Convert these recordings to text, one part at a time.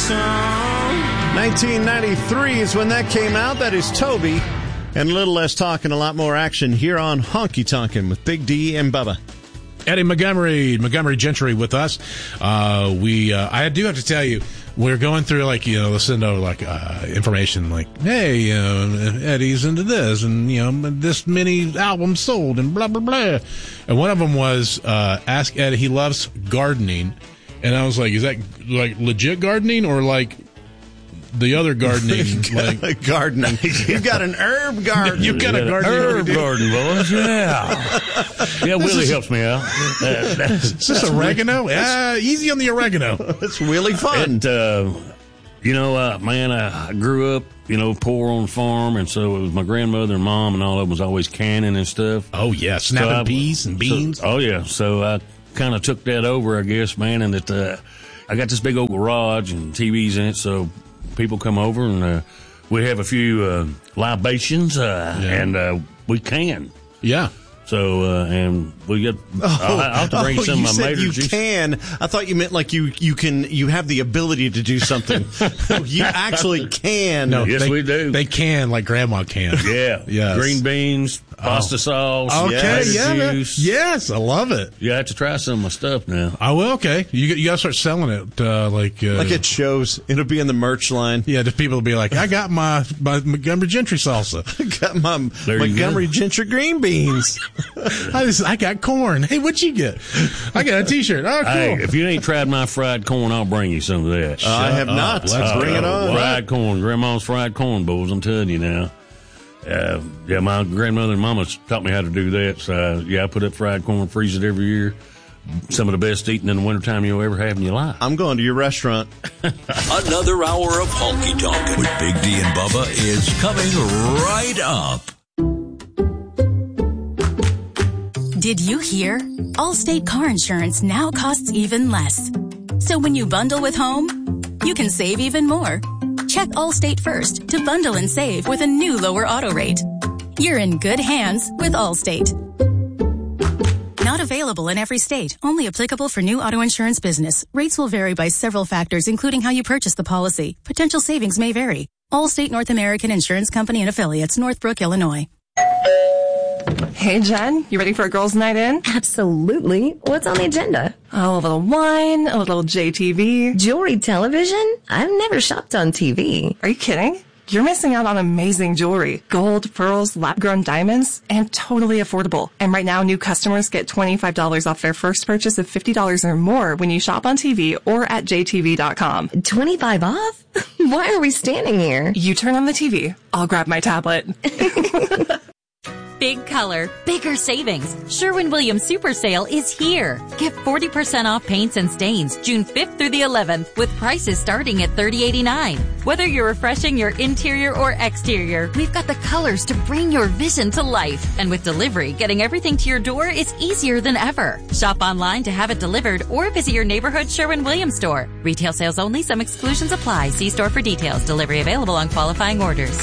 song. 1993 is when that came out. That is Toby. And a little less talk and a lot more action here on Honky Tonkin' with Big D and Bubba. Eddie Montgomery Gentry with us. I do have to tell you, we're going through listening to information like, hey, Eddie's into this and, this many albums sold and blah, blah, blah. And one of them was, ask Eddie, he loves gardening. And I was like, is that like legit gardening or like the other gardening? Like gardening. You've got an herb garden. You've got a herb garden, boys. Yeah. Yeah, Willie helps me out. Is this oregano? Easy on the oregano. It's really fun. Man, I grew up, poor on the farm, and so it was my grandmother and mom and all of them was always canning and stuff. Oh, yeah, snapping peas and beans. So I kind of took that over, I guess, man, and I got this big old garage and TVs in it, so people come over and we have a few libations and we can. Yeah. So, and we got, I'll have to bring some of my major juice. You can. I thought you meant like you have the ability to do something. You actually can. No, yes, we do. They can, like Grandma can. Yeah. Yes. Green beans, pasta sauce. Okay, juice. Yes, I love it. You have to try some of my stuff now. Oh, well, okay. You got to start selling it, like it shows. It'll be in the merch line. Yeah, the people will be like, I got my Montgomery Gentry salsa. I got my Montgomery Gentry green beans. I got corn. Hey, what'd you get? I got a T-shirt. Oh, cool. Hey, if you ain't tried my fried corn, I'll bring you some of that. I have not. Let's bring it on. Fried corn. Grandma's fried corn bowls, I'm telling you now. My grandmother and mama taught me how to do that. So, I put up fried corn, freeze it every year. Some of the best eating in the wintertime you'll ever have in your life. I'm going to your restaurant. Another hour of Honky Tonkin' with Big D and Bubba is coming right up. Did you hear? Allstate car insurance now costs even less. So when you bundle with home, you can save even more. Check Allstate first to bundle and save with a new lower auto rate. You're in good hands with Allstate. Not available in every state. Only applicable for new auto insurance business. Rates will vary by several factors, including how you purchase the policy. Potential savings may vary. Allstate North American Insurance Company and Affiliates, Northbrook, Illinois. Hey, Jen, you ready for a girls' night in? Absolutely. What's on the agenda? Oh, a little wine, a little JTV. Jewelry television? I've never shopped on TV. Are you kidding? You're missing out on amazing jewelry. Gold, pearls, lab-grown diamonds, and totally affordable. And right now, new customers get $25 off their first purchase of $50 or more when you shop on TV or at jtv.com. 25 off? Why are we standing here? You turn on the TV. I'll grab my tablet. Big color, bigger savings. Sherwin-Williams Super Sale is here. Get 40% off paints and stains June 5th through the 11th with prices starting at $30.89. Whether you're refreshing your interior or exterior, we've got the colors to bring your vision to life. And with delivery, getting everything to your door is easier than ever. Shop online to have it delivered or visit your neighborhood Sherwin-Williams store. Retail sales only. Some exclusions apply. See store for details. Delivery available on qualifying orders.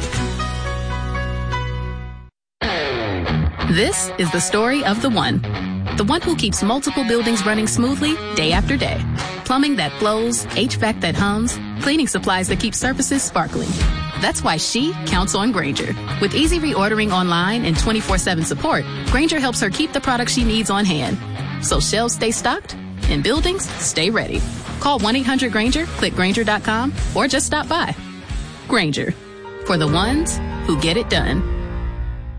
This is the story of the one who keeps multiple buildings running smoothly day after day. Plumbing that flows, HVAC that hums, cleaning supplies that keep surfaces sparkling. That's why she counts on Grainger. With easy reordering online and 24/7 support, Grainger helps her keep the products she needs on hand. So shelves stay stocked and buildings stay ready. Call 1-800-GRAINGER, click Grainger.com, or just stop by. Grainger, for the ones who get it done.